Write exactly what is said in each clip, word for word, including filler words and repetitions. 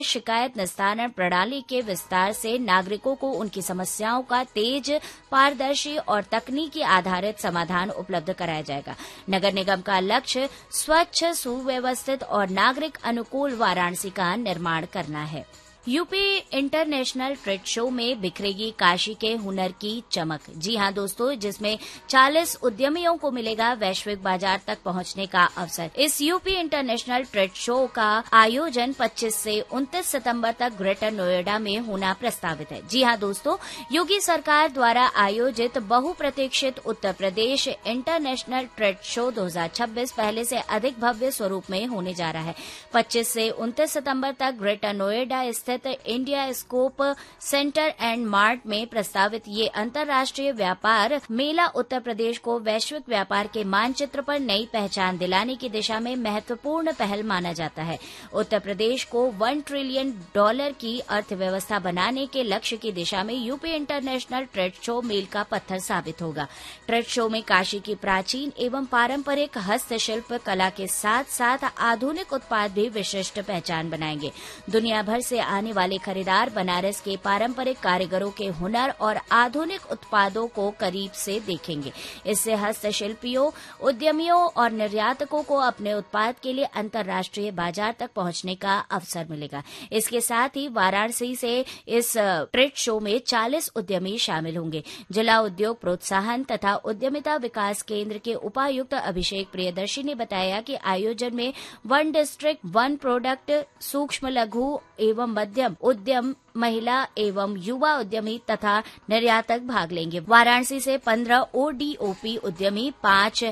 शिकायत निस्तारण प्रणाली के विस्तार से नागरिकों को उनकी समस्याओं का तेज, पारदर्शी और तकनीकी आधारित समाधान उपलब्ध कराया जाएगा। नगर निगम का लक्ष्य स्वच्छ, सुव्यवस्थित और नागरिक अनुकूल वाराणसी का निर्माण करना है। यूपी इंटरनेशनल ट्रेड शो में बिखरेगी काशी के हुनर की चमक। जी हां दोस्तों, जिसमें चालीस उद्यमियों को मिलेगा वैश्विक बाजार तक पहुंचने का अवसर। इस यूपी इंटरनेशनल ट्रेड शो का आयोजन पच्चीस से उनतीस सितंबर तक ग्रेटर नोएडा में होना प्रस्तावित है। जी हां दोस्तों, योगी सरकार द्वारा आयोजित बहुप्रतीक्षित Uttar Pradesh international trade show दो हज़ार छब्बीस पहले से अधिक भव्य स्वरूप में होने जा रहा है। पच्चीस से उनतीस सितंबर तक greater Noida India scope centre and mart में प्रस्तावित ये अंतर्राष्ट्रीय व्यापार मेला उत्तर प्रदेश को वैश्विक व्यापार के मानचित्र पर नई पहचान दिलाने की दिशा में महत्वपूर्ण पहल माना जाता है। उत्तर प्रदेश को वन ट्रिलियन डॉलर की अर्थव्यवस्था बनाने के लक्ष्य की दिशा में यूपी इंटरनेशनल ट्रेड शो मील का पत्थर साबित होगा। ट्रेड शो में काशी की प्राचीन एवं पारंपरिक हस्तशिल्प कला के साथ साथ आधुनिक उत्पाद भी विशिष्ट पहचान बनाएंगे। दुनिया भर से आने वाले खरीदार बनारस के पारंपरिक कारीगरों के हुनर और आधुनिक उत्पादों को करीब से देखेंगे। इससे हस्तशिल्पियों, उद्यमियों और निर्यातकों को अपने उत्पाद के लिए अंतर्राष्ट्रीय बाजार तक पहुंचने का अवसर मिलेगा। इसके साथ ही वाराणसी से इस ट्रेड शो में चालीस उद्यमी शामिल होंगे। जिला उद्योग प्रोत्साहन तथा उद्यमिता विकास केंद्र के उपायुक्त अभिषेक प्रियदर्शी ने बताया कि आयोजन में वन डिस्ट्रिक्ट वन प्रोडक्ट, सूक्ष्म लघु एवं मध्यम उद्यम, महिला एवं युवा उद्यमी तथा निर्यातक भाग लेंगे। वाराणसी से पंद्रह ओडीओपी उद्यमी, पांच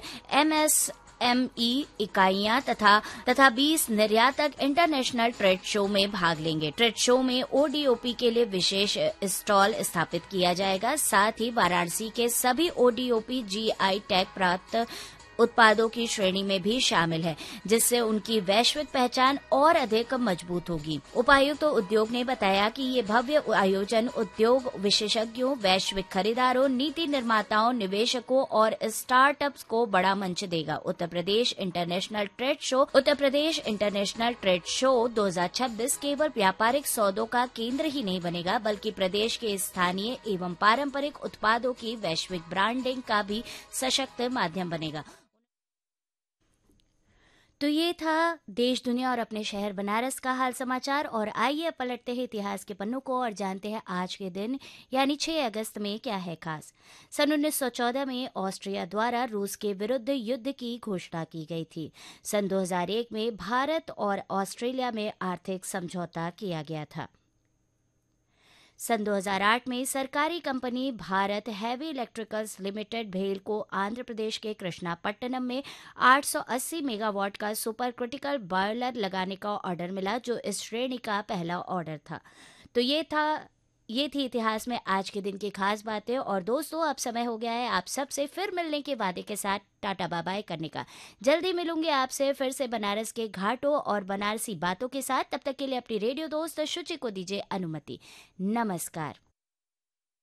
एमएसएमई इकाइयां तथा तथा बीस निर्यातक इंटरनेशनल ट्रेड शो में भाग लेंगे। ट्रेड शो में ओडीओपी के लिए विशेष स्टॉल स्थापित किया जाएगा। साथ ही वाराणसी के सभी ओडीओपी जीआई टैग प्राप्त उत्पादों की श्रेणी में भी शामिल है, जिससे उनकी वैश्विक पहचान और अधिक मजबूत होगी। उपायुक्त तो उद्योग ने बताया कि ये भव्य आयोजन उद्योग विशेषज्ञों, वैश्विक खरीदारों, नीति निर्माताओं, निवेशकों और स्टार्टअप्स को बड़ा मंच देगा। Uttar Pradesh international trade show Uttar Pradesh international trade show दो हज़ार छब्बीस केवल व्यापारिक सौदों का केंद्र ही नहीं बनेगा, बल्कि प्रदेश के स्थानीय एवं पारंपरिक उत्पादों की वैश्विक ब्रांडिंग का भी सशक्त माध्यम बनेगा। तो ये था देश, दुनिया और अपने शहर बनारस का हाल समाचार। और आइए पलटते हैं इतिहास के पन्नों को और जानते हैं आज के दिन यानी छह अगस्त में क्या है खास। सन उन्नीस सौ चौदह में ऑस्ट्रिया द्वारा रूस के विरुद्ध युद्ध की घोषणा की गई थी। सन दो हज़ार एक में भारत और ऑस्ट्रेलिया में आर्थिक समझौता किया गया था। सन दो हज़ार आठ में सरकारी company Bharat heavy electricals limited भेल को आंध्र प्रदेश के कृष्णापट्टनम में आठ सौ अस्सी मेगावाट का सुपर क्रिटिकल बॉयलर लगाने का ऑर्डर मिला, जो इस श्रेणी का पहला ऑर्डर था। तो ये था ये थी इतिहास में आज के दिन की खास बातें। और दोस्तों, अब समय हो गया है आप सबसे फिर मिलने के वादे के साथ टाटा बाय बाय करने का। जल्दी मिलूंगे आपसे फिर से बनारस के घाटों और बनारसी बातों के साथ। तब तक के लिए अपनी रेडियो दोस्त शुचि को दीजिए अनुमति। नमस्कार।